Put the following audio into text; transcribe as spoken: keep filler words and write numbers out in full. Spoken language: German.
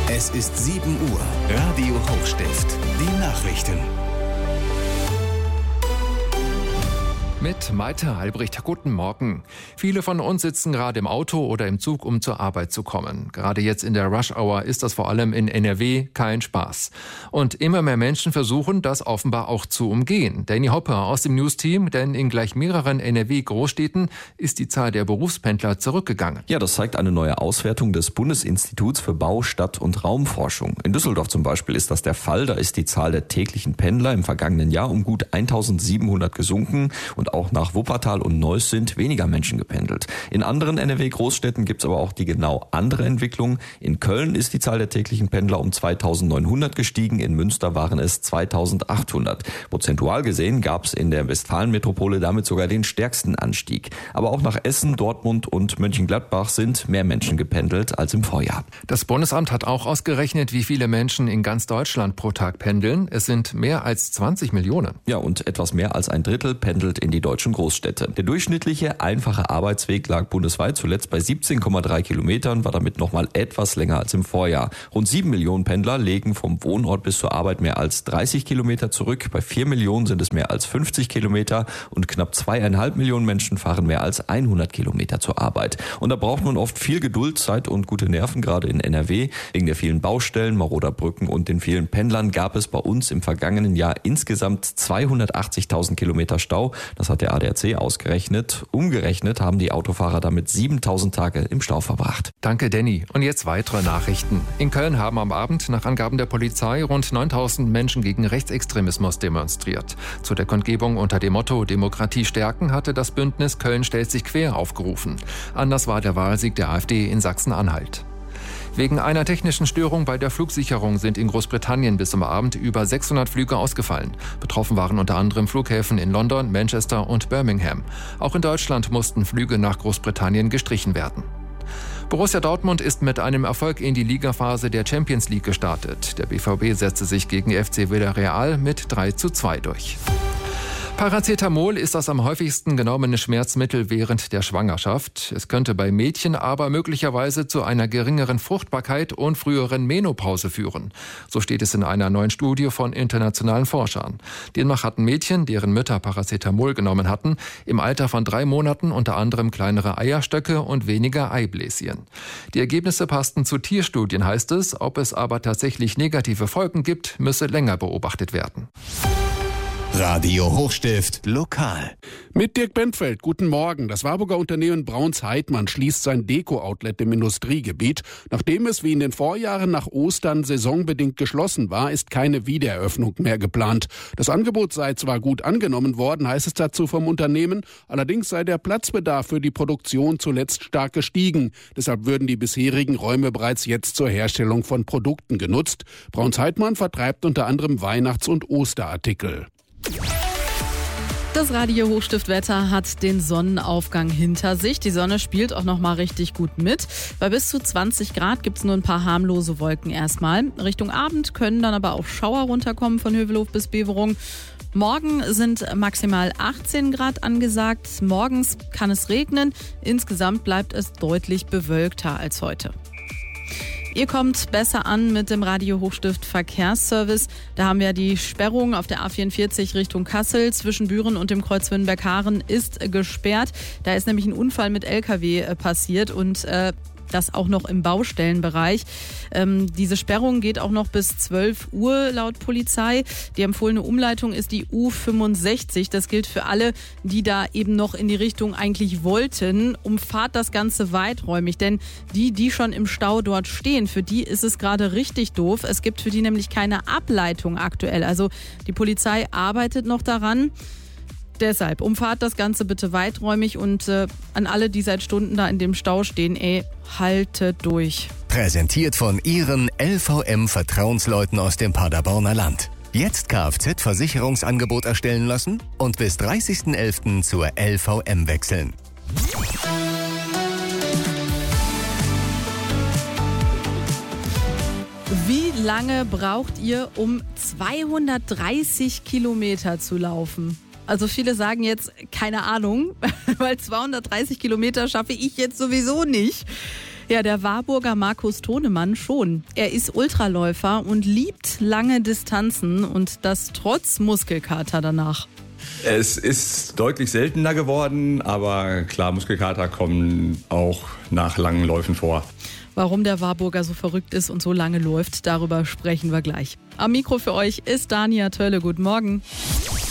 Es ist sieben Uhr. Radio Hochstift. Die Nachrichten. Mit Maite Albrecht. Guten Morgen. Viele von uns sitzen gerade im Auto oder im Zug, um zur Arbeit zu kommen. Gerade jetzt in der Rush-Hour ist das vor allem in N R W kein Spaß. Und immer mehr Menschen versuchen, das offenbar auch zu umgehen. Danny Hopper aus dem News-Team, denn in gleich mehreren N R W-Großstädten ist die Zahl der Berufspendler zurückgegangen. Ja, das zeigt eine neue Auswertung des Bundesinstituts für Bau-, Stadt- und Raumforschung. In Düsseldorf zum Beispiel ist das der Fall. Da ist die Zahl der täglichen Pendler im vergangenen Jahr um gut eintausendsiebenhundert gesunken und auch nach Wuppertal und Neuss sind weniger Menschen gependelt. In anderen N R W-Großstädten gibt es aber auch die genau andere Entwicklung. In Köln ist die Zahl der täglichen Pendler um zweitausendneunhundert gestiegen, in Münster waren es zweitausendachthundert. Prozentual gesehen gab es in der Westfalenmetropole damit sogar den stärksten Anstieg. Aber auch nach Essen, Dortmund und Mönchengladbach sind mehr Menschen gependelt als im Vorjahr. Das Bundesamt hat auch ausgerechnet, wie viele Menschen in ganz Deutschland pro Tag pendeln. Es sind mehr als zwanzig Millionen. Ja, und etwas mehr als ein Drittel pendelt in die deutschen Großstädte. Der durchschnittliche einfache Arbeitsweg lag bundesweit zuletzt bei siebzehn Komma drei Kilometern, war damit noch mal etwas länger als im Vorjahr. Rund sieben Millionen Pendler legen vom Wohnort bis zur Arbeit mehr als dreißig Kilometer zurück. Bei vier Millionen sind es mehr als fünfzig Kilometer und knapp zweieinhalb Millionen Menschen fahren mehr als hundert Kilometer zur Arbeit. Und da braucht man oft viel Geduld, Zeit und gute Nerven, gerade in N R W. Wegen der vielen Baustellen, maroder Brücken und den vielen Pendlern gab es bei uns im vergangenen Jahr insgesamt zweihundertachtzigtausend Kilometer Stau. Das hat der A D A C ausgerechnet. Umgerechnet haben die Autofahrer damit siebentausend Tage im Stau verbracht. Danke, Danny. Und jetzt weitere Nachrichten. In Köln haben am Abend nach Angaben der Polizei rund neuntausend Menschen gegen Rechtsextremismus demonstriert. Zu der Kundgebung unter dem Motto Demokratie stärken hatte das Bündnis Köln stellt sich quer aufgerufen. Anders war der Wahlsieg der AfD in Sachsen-Anhalt. Wegen einer technischen Störung bei der Flugsicherung sind in Großbritannien bis zum Abend über sechshundert Flüge ausgefallen. Betroffen waren unter anderem Flughäfen in London, Manchester und Birmingham. Auch in Deutschland mussten Flüge nach Großbritannien gestrichen werden. Borussia Dortmund ist mit einem Erfolg in die Ligaphase der Champions League gestartet. Der B V B setzte sich gegen F C Villarreal mit drei zu zwei durch. Paracetamol ist das am häufigsten genommene Schmerzmittel während der Schwangerschaft. Es könnte bei Mädchen aber möglicherweise zu einer geringeren Fruchtbarkeit und früheren Menopause führen. So steht es in einer neuen Studie von internationalen Forschern. Demnach hatten Mädchen, deren Mütter Paracetamol genommen hatten, im Alter von drei Monaten unter anderem kleinere Eierstöcke und weniger Eibläschen. Die Ergebnisse passten zu Tierstudien, heißt es. Ob es aber tatsächlich negative Folgen gibt, müsse länger beobachtet werden. Radio Hochstift lokal. Mit Dirk Bentfeld, guten Morgen. Das Warburger Unternehmen Braun's-Heitmann schließt sein Deko-Outlet im Industriegebiet. Nachdem es wie in den Vorjahren nach Ostern saisonbedingt geschlossen war, ist keine Wiedereröffnung mehr geplant. Das Angebot sei zwar gut angenommen worden, heißt es dazu vom Unternehmen, allerdings sei der Platzbedarf für die Produktion zuletzt stark gestiegen. Deshalb würden die bisherigen Räume bereits jetzt zur Herstellung von Produkten genutzt. Braun's-Heitmann vertreibt unter anderem Weihnachts- und Osterartikel. Das Radio Hochstiftwetter hat den Sonnenaufgang hinter sich. Die Sonne spielt auch noch mal richtig gut mit. Bei bis zu zwanzig Grad gibt es nur ein paar harmlose Wolken erstmal. Richtung Abend können dann aber auch Schauer runterkommen von Hövelhof bis Beverung. Morgen sind maximal achtzehn Grad angesagt. Morgens kann es regnen. Insgesamt bleibt es deutlich bewölkter als heute. Ihr kommt besser an mit dem Radio Hochstift Verkehrsservice. Da haben wir die Sperrung auf der A vierundvierzig Richtung Kassel zwischen Büren und dem Kreuz Wünnberg-Haaren ist gesperrt. Da ist nämlich ein Unfall mit L K W passiert und äh, das auch noch im Baustellenbereich. Ähm, diese Sperrung geht auch noch bis zwölf Uhr laut Polizei. Die empfohlene Umleitung ist die U fünfundsechzig. Das gilt für alle, die da eben noch in die Richtung eigentlich wollten. Umfahrt das Ganze weiträumig, denn die, die schon im Stau dort stehen, für die ist es gerade richtig doof. Es gibt für die nämlich keine Ableitung aktuell. Also die Polizei arbeitet noch daran. Deshalb umfahrt das Ganze bitte weiträumig und äh, an alle, die seit Stunden da in dem Stau stehen, ey, haltet durch. Präsentiert von Ihren L V M-Vertrauensleuten aus dem Paderborner Land. Jetzt Kfz-Versicherungsangebot erstellen lassen und bis dreißigsten elften zur L V M wechseln. Wie lange braucht ihr, um zweihundertdreißig Kilometer zu laufen? Also viele sagen jetzt, keine Ahnung, weil zweihundertdreißig Kilometer schaffe ich jetzt sowieso nicht. Ja, der Warburger Markus Tonemann schon. Er ist Ultraläufer und liebt lange Distanzen und das trotz Muskelkater danach. Es ist deutlich seltener geworden, aber klar, Muskelkater kommen auch nach langen Läufen vor. Warum der Warburger so verrückt ist und so lange läuft, darüber sprechen wir gleich. Am Mikro für euch ist Dania Tölle. Guten Morgen.